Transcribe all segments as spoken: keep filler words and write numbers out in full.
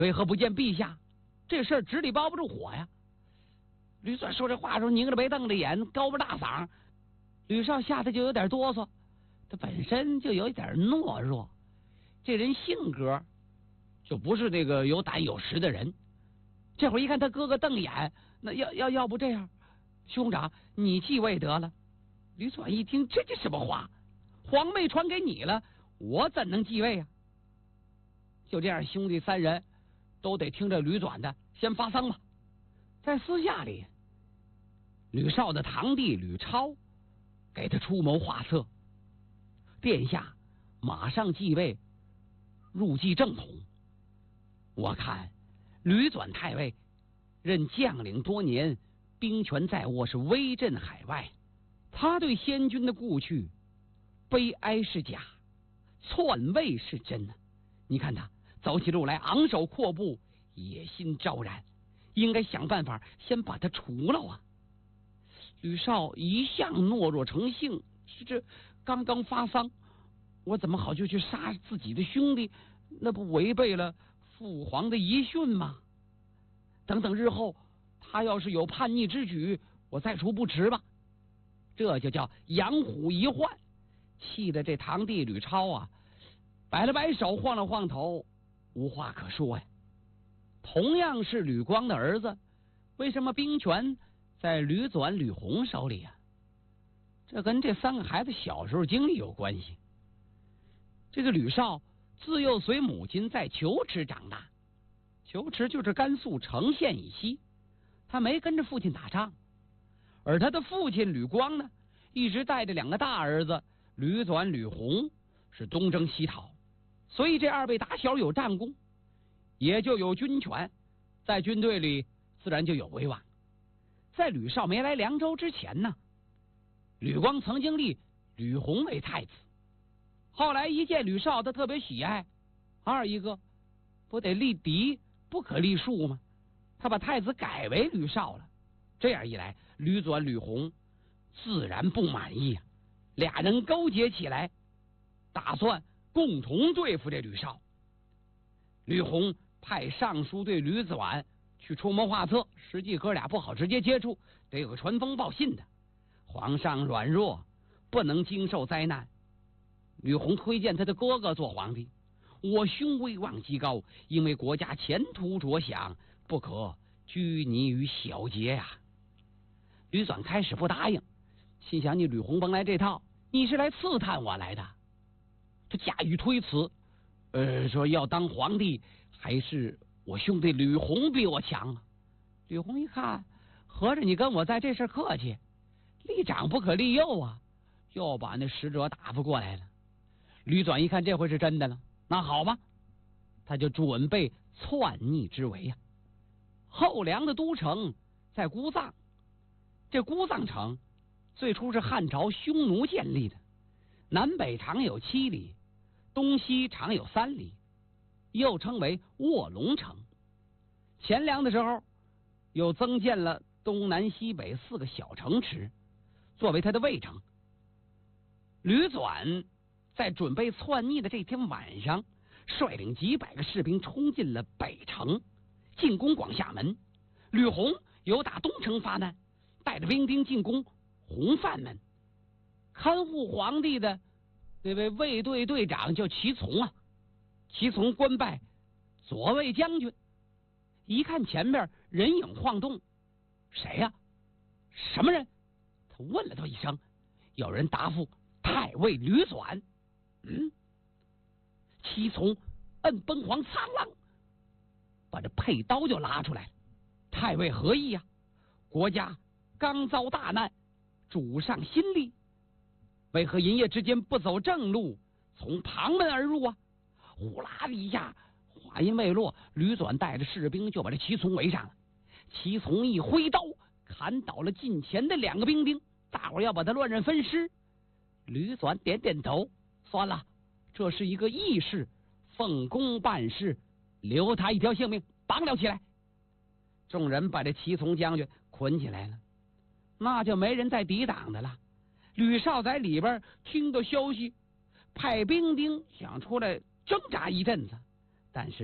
为何不见陛下？这事儿纸里包不住火呀！吕纂说这话的时候，拧着眉瞪着眼，高不大嗓。吕少吓得就有点哆嗦，他本身就有点懦弱，这人性格就不是那个有胆有识的人。这会儿一看他哥哥瞪眼，那要要要不这样，兄长你继位得了。吕纂一听，这这什么话？皇位传给你了，我怎能继位啊？就这样，兄弟三人都得听着吕纂的，先发丧吧。在私下里，吕绍的堂弟吕超给他出谋划策，殿下马上继位，入继正统。我看吕纂太尉任将领多年，兵权在握，是威震海外。他对先君的故去，悲哀是假，篡位是真呢。你看他走起路来昂首阔步，野心昭然，应该想办法先把他除了啊！吕绍一向懦弱成性，这刚刚发丧，我怎么好就去杀自己的兄弟？那不违背了父皇的遗训吗？等等日后他要是有叛逆之举，我再除不迟吧。这就叫养虎遗患，气得这堂弟吕超啊，摆了摆手，晃了晃头，无话可说呀。同样是吕光的儿子，为什么兵权在吕纂、吕红手里啊？这跟这三个孩子小时候经历有关系。这个吕绍自幼随母亲在求池长大，求池就是甘肃成县以西，他没跟着父亲打仗。而他的父亲吕光呢，一直带着两个大儿子吕纂、吕红是东征西讨，所以这二位打小有战功，也就有军权，在军队里自然就有威望。在吕绍没来凉州之前呢，吕光曾经立吕红为太子，后来一见吕绍，他特别喜爱，二一个不得立嫡不可立庶吗？他把太子改为吕绍了。这样一来，吕纂、吕红自然不满意啊，俩人勾结起来，打算共同对付这吕绍。吕红派尚书对吕纂去出谋划策，实际哥俩不好直接接触，得有个传风报信的。皇上软弱，不能经受灾难。吕红推荐他的哥哥做皇帝，我兄威望极高，因为国家前途着想，不可拘泥于小节呀、啊。吕纂开始不答应，心想你吕红甭来这套，你是来刺探我来的。他假语推辞，呃，说要当皇帝还是我兄弟吕红比我强啊。吕红一看，合着你跟我在这事客气，立长不可立幼啊，又把那使者打发过来了。吕纂一看这回是真的了，那好吧，他就准备篡逆之为啊。后梁的都城在姑臧，这姑臧城最初是汉朝匈奴建立的，南北长有七里，东西长有三里，又称为卧龙城。前梁的时候又增建了东南西北四个小城池，作为他的卫城。吕纂在准备篡逆的这天晚上，率领几百个士兵冲进了北城，进攻广厦门。吕红由打东城发难，带着兵丁进攻弘范门。看护皇帝的那位卫队队长叫齐从啊，齐从官拜左卫将军。一看前面人影晃动，谁呀、啊？什么人？他问了他一声，有人答复太尉吕纂。嗯，齐从摁崩黄苍狼，把这佩刀就拉出来了。太尉何意呀、啊？国家刚遭大难，主上心力，为何一夜之间不走正路，从旁门而入啊？呼啦的一下，话音未落，吕纂带着士兵就把这齐从围上了。齐从一挥刀，砍倒了近前的两个兵丁，大伙儿要把他乱刃分尸。吕纂点点头，算了，这是一个义士，奉公办事，留他一条性命，绑了起来。众人把这齐从将军捆起来了，那就没人再抵挡的了。吕绍在里边听到消息，派兵丁想出来挣扎一阵子，但是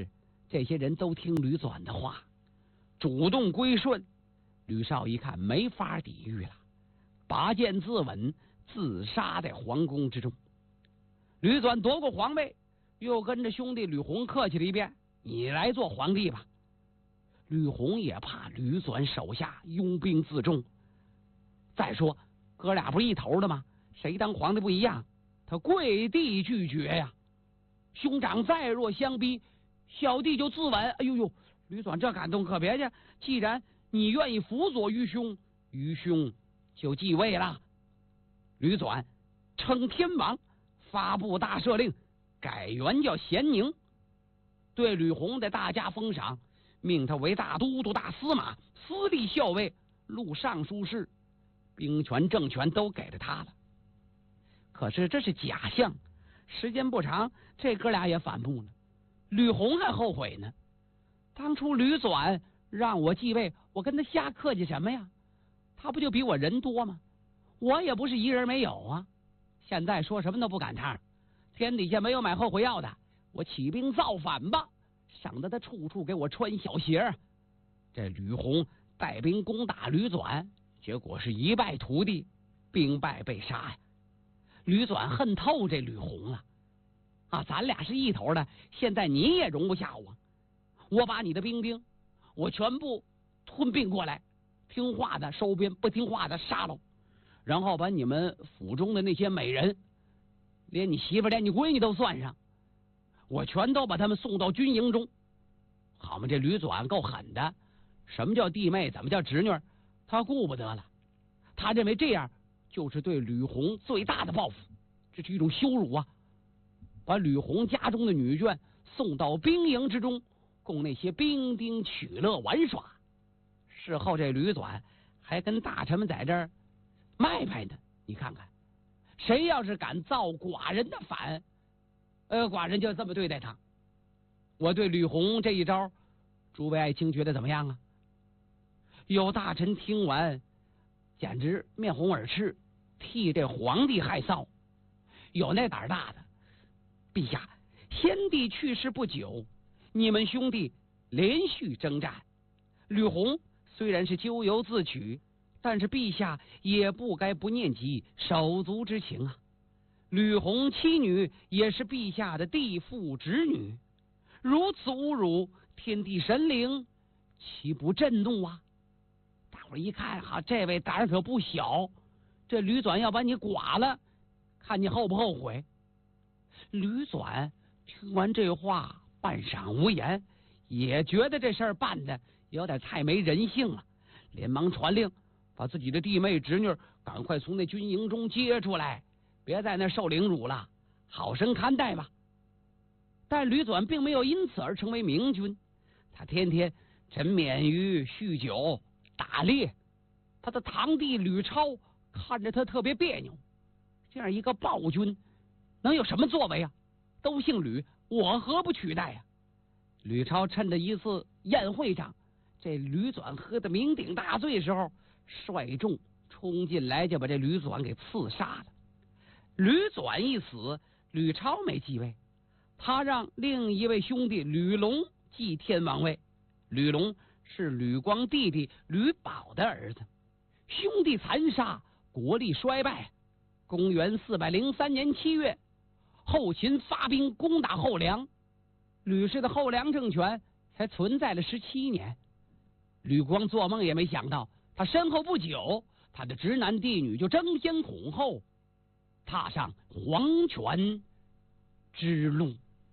这些人都听吕纂的话，主动归顺。吕绍一看没法抵御了，拔剑自刎，自杀在皇宫之中。吕纂夺过皇位，又跟着兄弟吕弘客气了一遍：“你来做皇帝吧。”吕弘也怕吕纂手下拥兵自重，再说哥俩不是一头的吗？谁当皇帝不一样？他跪地拒绝呀！兄长再若相逼，小弟就自刎。哎呦呦，吕纂这感动可别去！既然你愿意辅佐于兄，于兄就继位了。吕纂称天王，发布大赦令，改元叫咸宁，对吕弘的大加封赏，命他为大都督、大司马、司隶校尉、录尚书事，兵权政权都给了他了。可是这是假象，时间不长，这哥俩也反目了。吕弘还后悔呢，当初吕纂让我继位，我跟他瞎客气什么呀？他不就比我人多吗？我也不是一人没有啊。现在说什么都不赶趟，天底下没有买后悔药的，我起兵造反吧，省得他处处给我穿小鞋。这吕弘带兵攻打吕纂，结果是一败涂地，兵败被杀呀。吕纂恨透这吕弘了啊！咱俩是一头的，现在你也容不下我，我把你的兵兵我全部吞并过来，听话的收编，不听话的杀喽，然后把你们府中的那些美人，连你媳妇连你闺女都算上，我全都把他们送到军营中。好嘛，这吕纂够狠的，什么叫弟妹，怎么叫侄女，他顾不得了。他认为这样就是对吕弘最大的报复，这是一种羞辱啊！把吕弘家中的女眷送到兵营之中，供那些兵丁取乐玩耍。事后这吕纂还跟大臣们在这儿卖卖呢。你看看，谁要是敢造寡人的反，呃，寡人就这么对待他。我对吕弘这一招，诸位爱卿觉得怎么样啊？有大臣听完，简直面红耳赤，替这皇帝害臊。有那胆大的，陛下，先帝去世不久，你们兄弟连续征战，吕弘虽然是咎由自取，但是陛下也不该不念及手足之情啊。吕弘妻女也是陛下的弟父侄女，如此侮辱，天地神灵岂不震怒啊？大伙一看，好，这位胆儿可不小，这吕纂要把你剐了，看你后不后悔。吕纂听完这话，半晌无言，也觉得这事儿办的有点太没人性了，连忙传令把自己的弟妹侄女赶快从那军营中接出来，别在那受凌辱了，好生看待吧。但吕纂并没有因此而成为明君，他天天沉湎于酗酒打猎，他的堂弟吕超看着他特别别扭。这样一个暴君能有什么作为啊？都姓吕，我何不取代呀？吕超趁着一次宴会上，这吕纂喝得酩酊大醉的时候，率众冲进来就把这吕纂给刺杀了。吕纂一死，吕超没继位，他让另一位兄弟吕龙继天王位。吕龙是吕光弟弟吕宝的儿子，兄弟残杀，国力衰败。公元四百零三年七月，后秦发兵攻打后梁，吕氏的后梁政权才存在了十七年。吕光做梦也没想到，他身后不久，他的侄男弟女就争先恐后踏上皇权之路。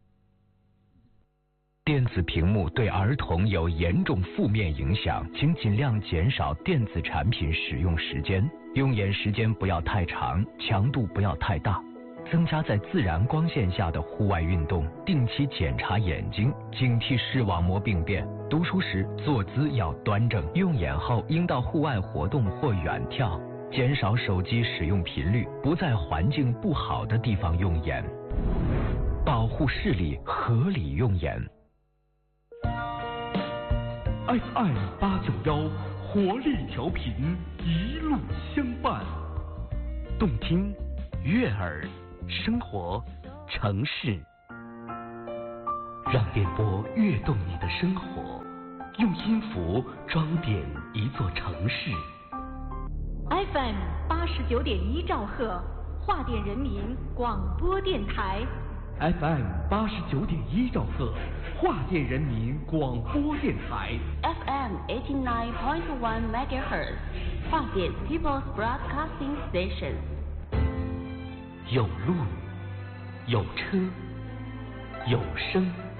电子屏幕对儿童有严重负面影响，请尽量减少电子产品使用时间，用眼时间不要太长，强度不要太大，增加在自然光线下的户外运动，定期检查眼睛，警惕视网膜病变。读书时坐姿要端正，用眼后应到户外活动或远眺，减少手机使用频率，不在环境不好的地方用眼，保护视力，合理用眼。 F M 八九幺活力调频，一路相伴， 动听、悦耳、生活、城市， 让电波跃动你的生活，用音符装点一座城市。 F M 八十九点一兆赫，华电人民广播电台。 F M 八十九点一兆赫，华电人民广播电台。 F M eighty nine point one megahertz， 华电 People's Broadcasting Station。 有路，有车，有声。